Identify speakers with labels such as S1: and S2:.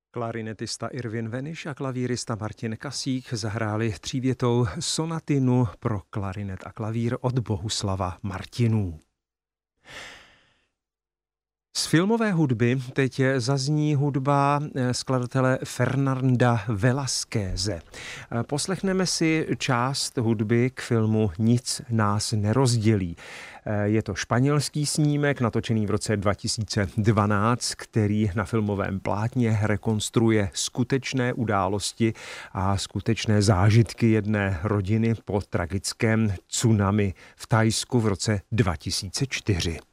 S1: Klarinetista Irvin Veniš a klavírista Martin Kasík zahráli třívětou sonatinu pro klarinet a klavír od Bohuslava Martinů. Z filmové hudby teď zazní hudba skladatele Fernanda Velasqueze. Poslechneme si část hudby k filmu Nic nás nerozdělí. Je to španělský snímek, natočený v roce 2012, který na filmovém plátně rekonstruuje skutečné události a skutečné zážitky jedné rodiny po tragickém tsunami v Thajsku v roce 2004.